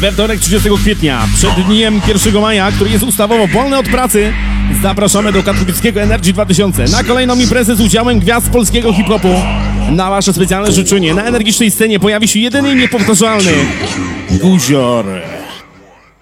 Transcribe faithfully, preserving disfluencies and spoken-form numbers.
We wtorek trzydziestego kwietnia, przed dniem pierwszego maja, który jest ustawowo wolny od pracy, zapraszamy do katowickiego Energy dwa tysiące na kolejną imprezę z udziałem gwiazd polskiego hip-hopu. Na wasze specjalne życzenie na energicznej scenie pojawi się jedyny i niepowtarzalny Guzior.